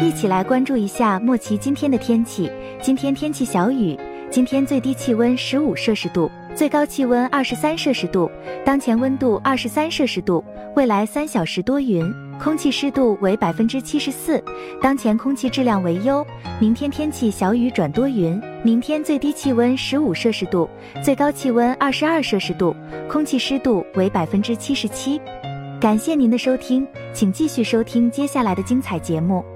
一起来关注一下莫奇今天的天气。今天天气小雨，今天最低气温15摄氏度，最高气温23摄氏度，当前温度23摄氏度，未来3小时多云，空气湿度为74%，当前空气质量为优。明天天气小雨转多云，明天最低气温15摄氏度，最高气温22摄氏度，空气湿度为77%。感谢您的收听，请继续收听接下来的精彩节目。